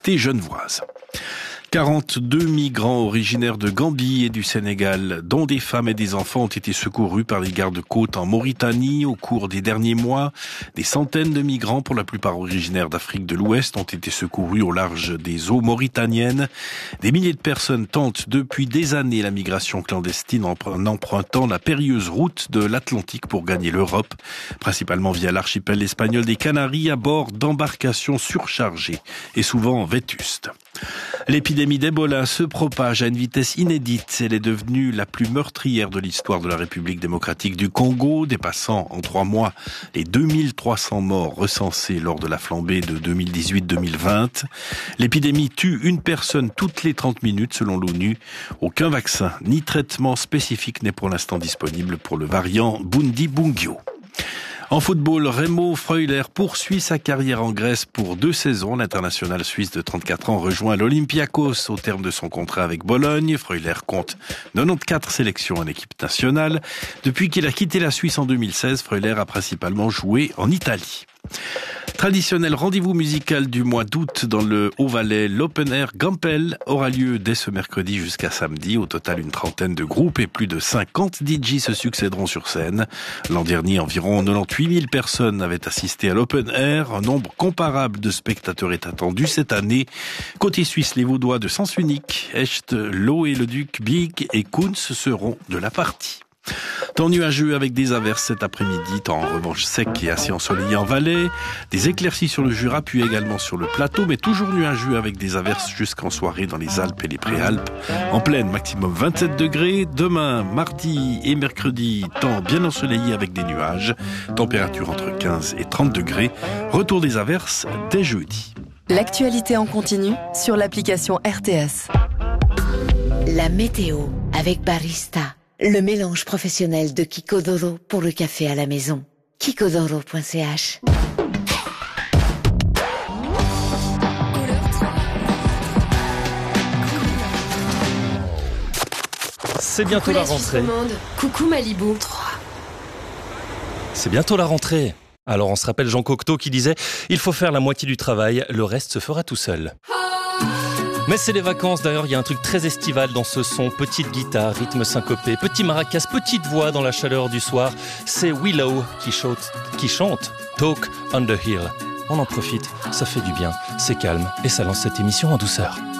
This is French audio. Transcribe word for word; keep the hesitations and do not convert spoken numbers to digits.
genevoise. quarante-deux migrants originaires de Gambie et du Sénégal, dont des femmes et des enfants, ont été secourus par les gardes-côtes en Mauritanie au cours des derniers mois. Des centaines de migrants, pour la plupart originaires d'Afrique de l'Ouest, ont été secourus au large des eaux mauritaniennes. Des milliers de personnes tentent depuis des années la migration clandestine en empruntant la périlleuse route de l'Atlantique pour gagner l'Europe, principalement via l'archipel espagnol des Canaries, à bord d'embarcations surchargées et souvent vétustes. L'épidémie d'Ebola se propage à une vitesse inédite. Elle est devenue la plus meurtrière de l'histoire de la République démocratique du Congo, dépassant en trois mois les deux mille trois cents morts recensés lors de la flambée de deux mille dix-huit deux mille vingt. L'épidémie tue une personne toutes les trente minutes selon l'ONU. Aucun vaccin ni traitement spécifique n'est pour l'instant disponible pour le variant Bundibugyo. En football, Remo Freuler poursuit sa carrière en Grèce pour deux saisons. L'international suisse de trente-quatre ans rejoint l'Olympiakos au terme de son contrat avec Bologne. Freuler compte quatre-vingt-quatorze sélections en équipe nationale. Depuis qu'il a quitté la Suisse en deux mille seize, Freuler a principalement joué en Italie. Traditionnel rendez-vous musical du mois d'août dans le Haut-Valais, l'Open Air Gampel aura lieu dès ce mercredi jusqu'à samedi. Au total, une trentaine de groupes et plus de cinquante D J se succéderont sur scène. L'an dernier, environ quatre-vingt-dix-huit mille personnes avaient assisté à l'Open Air. Un nombre comparable de spectateurs est attendu cette année. Côté suisse, les Vaudois de Sens Unique, Echt, Lo et le Duc, Big et Kunz seront de la partie. Temps nuageux avec des averses cet après-midi, temps en revanche sec et assez ensoleillé en Valais, des éclaircies sur le Jura puis également sur le plateau, mais toujours nuageux avec des averses jusqu'en soirée dans les Alpes et les Préalpes. En pleine, maximum vingt-sept degrés. Demain, mardi et mercredi, temps bien ensoleillé avec des nuages, température entre quinze et trente degrés. Retour des averses dès jeudi. L'actualité en continu sur l'application R T S. La météo avec Barista. Le mélange professionnel de Kikodoro pour le café à la maison. kikodoro point c h. C'est bientôt la rentrée. Coucou Malibu. C'est bientôt la rentrée. Alors on se rappelle Jean Cocteau qui disait « Il faut faire la moitié du travail, le reste se fera tout seul ». Mais c'est les vacances, d'ailleurs il y a un truc très estival dans ce son, petite guitare, rythme syncopé, petit maracas, petite voix dans la chaleur du soir. C'est Willow qui chante, qui chante Talk on the Hill. On en profite, ça fait du bien, c'est calme et ça lance cette émission en douceur.